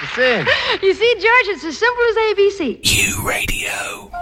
to sing. You see, George, it's as simple as ABC. U Radio.